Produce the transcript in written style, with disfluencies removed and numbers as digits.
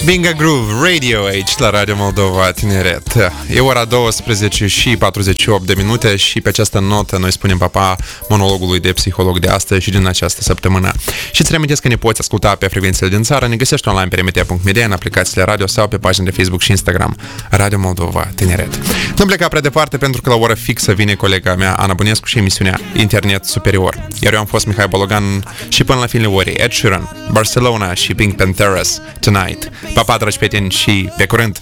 Binga Groove Radio aici la Radio Moldova Tineret. E ora 12 și 48 de minute și pe această notă noi spunem papa monologului de psiholog de astăzi și din această săptămână. Și îți reamintesc că ne poți asculta pe frecvențele din țară, ne găsești online pe remedia.media, în aplicațiile radio sau pe pagina de Facebook și Instagram Radio Moldova Tineret. Nu pleca prea departe pentru că la ora fixă vine colega mea Ana Bunescu și emisiunea Internet Superior. Iar eu am fost Mihai Bologan și până la finele orei Ed Sheeran, Barcelona și Pink Panthers Tonight. Pa, dragi prieteni, și pe curând!